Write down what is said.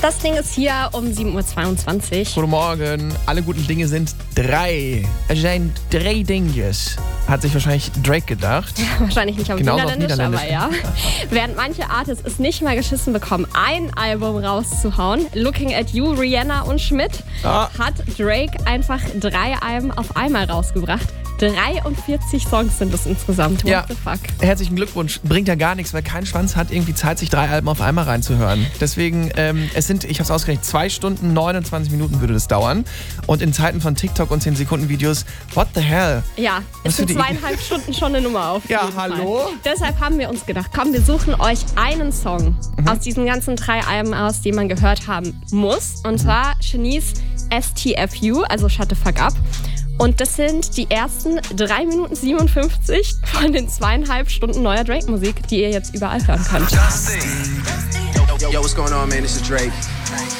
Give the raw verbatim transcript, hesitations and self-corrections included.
Das Ding ist hier um sieben Uhr zweiundzwanzig. Guten Morgen. Alle guten Dinge sind drei. Es sind drei Dinge. Hat sich wahrscheinlich Drake gedacht. Wahrscheinlich nicht auf Genau, Niederländisch, auf Niederländisch, aber ja. Während manche Artists es nicht mal geschissen bekommen, ein Album rauszuhauen, Looking at You, Rihanna und Schmidt, Ah. hat Drake einfach drei Alben auf einmal rausgebracht. dreiundvierzig Songs sind es insgesamt. What Ja. the fuck? Herzlichen Glückwunsch. Bringt ja gar nichts, weil kein Schwanz hat irgendwie Zeit, sich drei Alben auf einmal reinzuhören. Deswegen, ähm, es sind, ich habe es ausgerechnet, zwei Stunden, neunundzwanzig Minuten würde das dauern. Und in Zeiten von TikTok und zehn Sekunden Videos, what the hell? Ja, Was es sind für die- zweieinhalb Stunden schon eine Nummer auf Ja, jeden hallo? Fall. Deshalb haben wir uns gedacht, komm, wir suchen euch einen Song Mhm. aus diesen ganzen drei Alben aus, den man gehört haben muss. Und zwar Shanice S T F U, also Shut the Fuck Up. Und das sind die ersten drei Minuten siebenundfünfzig von den zweieinhalb Stunden neuer Drake-Musik, die ihr jetzt überall hören könnt. Yo, yo, what's going on, man? This is Drake.